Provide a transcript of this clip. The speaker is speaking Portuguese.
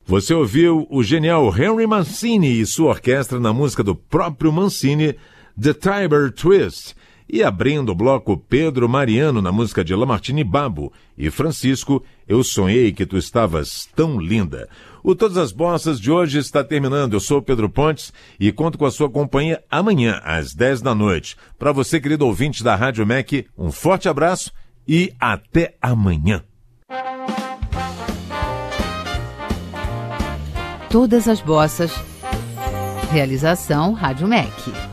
Você ouviu o genial Henry Mancini e sua orquestra na música do próprio Mancini, The Tiber Twist. E abrindo o bloco, Pedro Mariano na música de Lamartine Babo e Francisco, Eu Sonhei Que Tu Estavas Tão Linda. O Todas as Bossas de hoje está terminando. Eu sou o Pedro Pontes e conto com a sua companhia amanhã, às 10 da noite. Para você, querido ouvinte da Rádio MEC, um forte abraço e até amanhã. Todas as Bossas. Realização Rádio MEC.